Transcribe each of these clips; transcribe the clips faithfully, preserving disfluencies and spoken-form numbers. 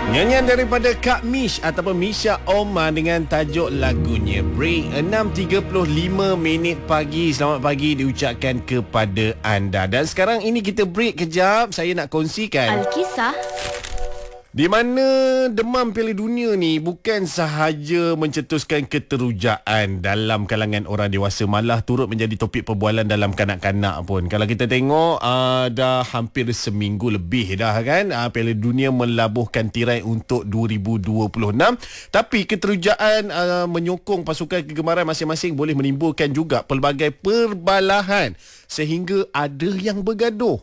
Nyanyian daripada Kak Mish ataupun Misha Oma dengan tajuk lagunya Break. Enam tiga puluh lima minit pagi. Selamat pagi diucapkan kepada anda. Dan sekarang ini kita break kejap. Saya nak kongsikan Alkisah di mana demam Piala Dunia ni bukan sahaja mencetuskan keterujaan dalam kalangan orang dewasa, malah turut menjadi topik perbualan dalam kanak-kanak pun. Kalau kita tengok uh, dah hampir seminggu lebih dah kan uh, Piala Dunia melabuhkan tirai untuk dua ribu dua puluh enam. Tapi keterujaan uh, menyokong pasukan kegemaran masing-masing boleh menimbulkan juga pelbagai perbalahan sehingga ada yang bergaduh.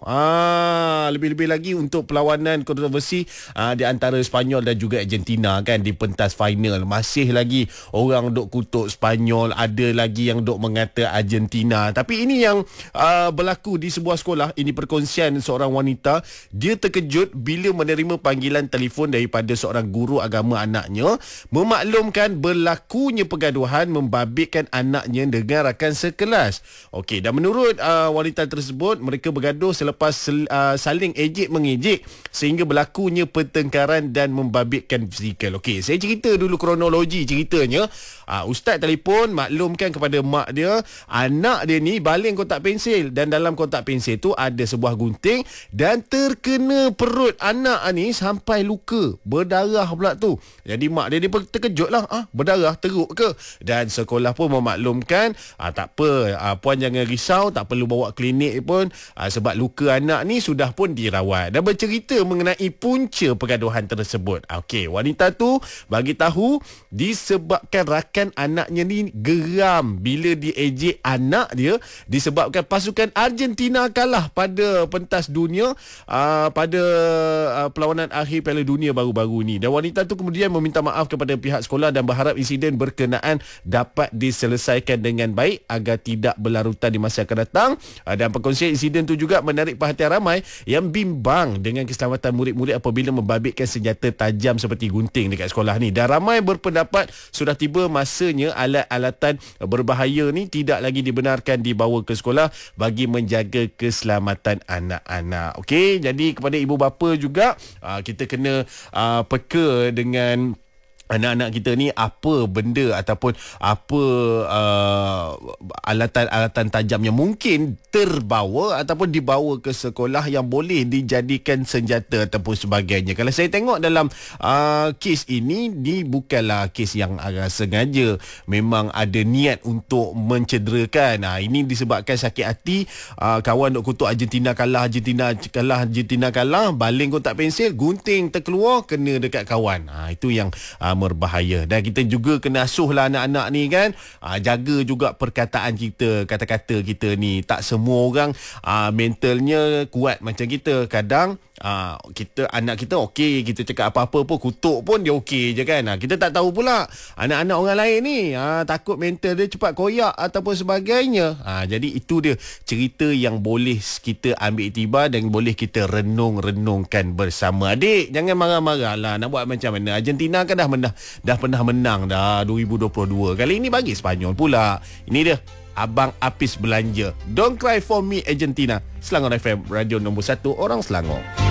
Ah, lebih-lebih lagi untuk perlawanan kontroversi ah, di antara Sepanyol dan juga Argentina kan di pentas final. Masih lagi orang dok kutuk Sepanyol, ada lagi yang dok mengata Argentina. Tapi ini yang ah, berlaku di sebuah sekolah. Ini perkongsian seorang wanita. Dia terkejut bila menerima panggilan telefon daripada seorang guru agama anaknya memaklumkan berlakunya pergaduhan membabitkan anaknya dengan rakan sekelas. Okey, dan menurut uh, wanita tersebut, mereka bergaduh selepas sel, uh, saling ejek mengejek sehingga berlakunya pertengkaran dan membabitkan fizikal. Okey, saya cerita dulu kronologi ceritanya. Uh, Ustaz telefon maklumkan kepada mak dia, anak dia ni baling kotak pensil dan dalam kotak pensil tu ada sebuah gunting dan terkena perut anak ni sampai luka, berdarah pula tu. Jadi mak dia ni terkejut lah, ah, berdarah teruk ke? Dan sekolah pun memaklumkan, ah, tak apa, ah, puan jangan risau, tak perlu bawa klinik pun aa, sebab luka anak ni sudah pun dirawat. Dan bercerita mengenai punca pergaduhan tersebut. Okey, wanita tu bagi tahu disebabkan rakan anaknya ni geram bila diejek anak dia disebabkan pasukan Argentina kalah pada pentas dunia aa, pada aa, perlawanan akhir Piala Dunia baru-baru ni. Dan wanita tu kemudian meminta maaf kepada pihak sekolah dan berharap insiden berkenaan dapat diselesaikan dengan baik agar tidak berlarutan di masa akan datang. Dan perkongsian insiden tu juga menarik perhatian ramai yang bimbang dengan keselamatan murid-murid apabila membabitkan senjata tajam seperti gunting dekat sekolah ni. Dan ramai berpendapat sudah tiba masanya alat-alatan berbahaya ni tidak lagi dibenarkan dibawa ke sekolah bagi menjaga keselamatan anak-anak. Okey, jadi kepada ibu bapa juga kita kena peka dengan anak-anak kita ni apa benda ataupun apa uh, alatan-alatan tajam yang mungkin terbawa ataupun dibawa ke sekolah yang boleh dijadikan senjata ataupun sebagainya. Kalau saya tengok dalam uh, kes ini, ni bukanlah kes yang uh, sengaja, memang ada niat untuk mencederakan. Nah, ini disebabkan sakit hati, uh, kawan dok kutuk Argentina kalah, Argentina kalah, Argentina kalah, baling kotak pensil, gunting terkeluar kena dekat kawan. Ha, itu yang uh, berbahaya. Dan kita juga kena asuhlah anak-anak ni kan, aa, jaga juga perkataan kita, kata-kata kita ni. Tak semua orang aa, mentalnya kuat macam kita. Kadang aa, kita anak kita okey, kita cakap apa-apa pun, kutuk pun dia okey je kan. Aa, kita tak tahu pula anak-anak orang lain ni aa, takut mental dia cepat koyak ataupun sebagainya. Aa, jadi itu dia cerita yang boleh kita ambil iktibar dan boleh kita renung-renungkan bersama. Adik, jangan marah-marah lah, nak buat macam mana. Argentina kan dah menang, dah pernah menang dah dua ribu dua puluh dua. Kali ini bagi Sepanyol pula. Ini dia Abang Apis belanja. Don't cry for me Argentina. Selangor F M, radio nombor satu orang Selangor.